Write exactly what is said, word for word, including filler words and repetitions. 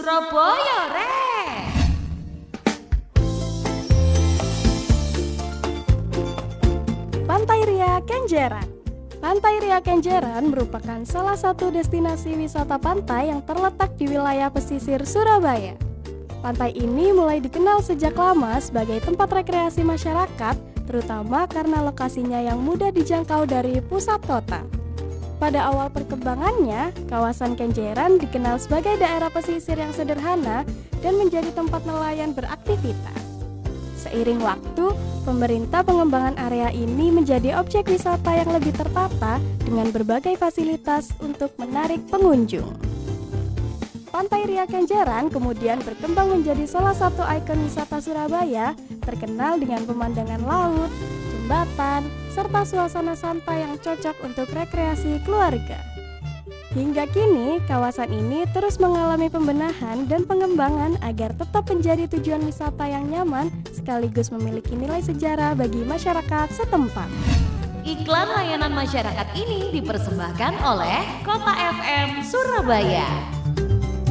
Surabaya, Rek. Pantai Ria Kenjeran. Pantai Ria Kenjeran merupakan salah satu destinasi wisata pantai yang terletak di wilayah pesisir Surabaya. Pantai ini mulai dikenal sejak lama sebagai tempat rekreasi masyarakat, terutama karena lokasinya yang mudah dijangkau dari pusat kota. Pada awal perkembangannya, kawasan Kenjeran dikenal sebagai daerah pesisir yang sederhana dan menjadi tempat nelayan beraktivitas. Seiring waktu, pemerintah pengembangan area ini menjadi objek wisata yang lebih tertata dengan berbagai fasilitas untuk menarik pengunjung. Pantai Ria Kenjeran kemudian berkembang menjadi salah satu ikon wisata Surabaya, terkenal dengan pemandangan laut, jembatan, serta suasana santai yang cocok untuk rekreasi keluarga. Hingga kini, kawasan ini terus mengalami pembenahan dan pengembangan agar tetap menjadi tujuan wisata yang nyaman sekaligus memiliki nilai sejarah bagi masyarakat setempat. Iklan layanan masyarakat ini dipersembahkan oleh Kota F M Surabaya.